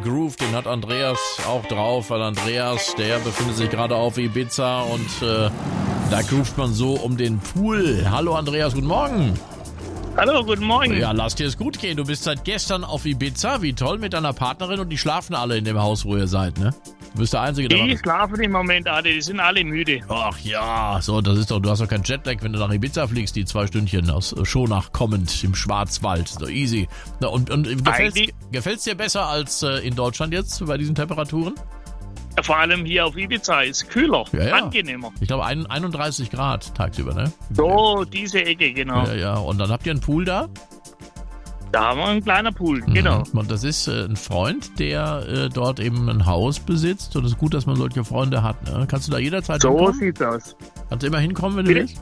Groove, den hat Andreas auch drauf, weil Andreas, der befindet sich gerade auf Ibiza und da groovt man so um den Pool. Hallo Andreas, guten Morgen. Hallo, guten Morgen. Ja, lass dir es gut gehen. Du bist seit gestern auf Ibiza. Wie toll mit deiner Partnerin und die schlafen alle in dem Haus, wo ihr seid, ne? Du bist der Einzige, der... Die schlafen im Moment alle, die sind alle müde. Ach ja, so, das ist doch, du hast doch keinen Jetlag, wenn du nach Ibiza fliegst, die 2 Stündchen aus Schonach kommend im Schwarzwald. So easy. Na, und gefällt's dir besser als in Deutschland jetzt bei diesen Temperaturen? Vor allem hier auf Ibiza ist kühler, ja. Angenehmer. Ich glaube 31 Grad tagsüber, ne? So, diese Ecke, genau. Ja, und dann habt ihr einen Pool da? Da haben wir einen kleinen Pool, genau. Und das ist ein Freund, der dort eben ein Haus besitzt und es ist gut, dass man solche Freunde hat, ne? Kannst du da jederzeit hinkommen? So sieht's aus. Kannst du immer hinkommen, wenn du willst?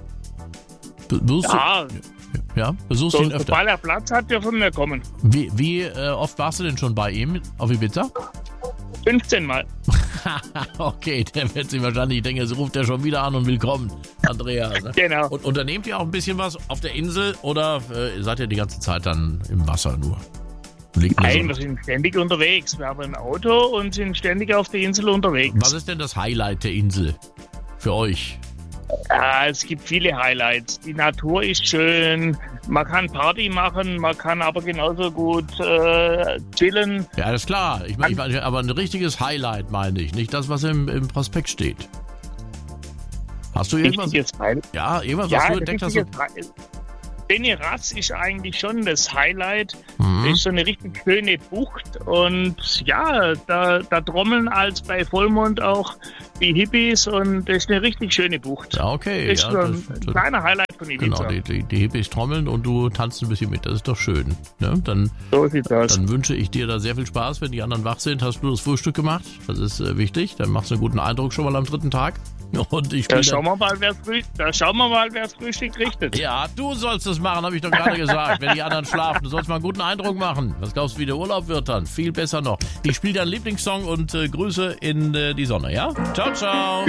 Besuchst du ihn öfter? Sobald er Platz hat, dürfen wir kommen. Wie oft warst du denn schon bei ihm auf Ibiza? 15 Mal. Okay, der wird sich wahrscheinlich denken, jetzt ruft er schon wieder an und willkommen, Andreas. Ne? Genau. Und unternehmt ihr auch ein bisschen was auf der Insel oder seid ihr die ganze Zeit dann im Wasser nur? Nein, wir sind ständig unterwegs. Wir haben ein Auto und sind ständig auf der Insel unterwegs. Was ist denn das Highlight der Insel für euch? Ja, es gibt viele Highlights. Die Natur ist schön, man kann Party machen, man kann aber genauso gut chillen. Ja, das ist klar. Ich meine, aber ein richtiges Highlight meine ich, nicht das, was im Prospekt steht. Hast du irgendwas? Ja, irgendwas, was du entdeckt hast? Beneraz ist eigentlich schon das Highlight. Das ist so eine richtig schöne Bucht und ja, da trommeln als bei Vollmond auch die Hippies und das ist eine richtig schöne Bucht. Ja, okay. Das ist ein kleiner Highlight von Ibiza. Genau, die Hippies trommeln und du tanzt ein bisschen mit. Das ist doch schön. Ne? So sieht's aus. Dann wünsche ich dir da sehr viel Spaß, wenn die anderen wach sind. Hast du das Frühstück gemacht? Das ist wichtig. Dann machst du einen guten Eindruck schon mal am 3. Tag. Und da schauen wir mal, wer das Frühstück richtet. Ja, du sollst es machen, habe ich doch gerade gesagt. Wenn die anderen schlafen, du sollst mal einen guten Eindruck machen. Was glaubst du, wie der Urlaub wird dann? Viel besser noch. Ich spiele deinen Lieblingssong und Grüße in die Sonne, ja? Ciao, ciao.